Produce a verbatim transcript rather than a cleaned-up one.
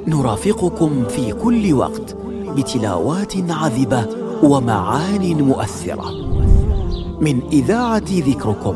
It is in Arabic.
نرافقكم في كل وقت بتلاوات عذبة ومعان مؤثرة من إذاعة ذكركم.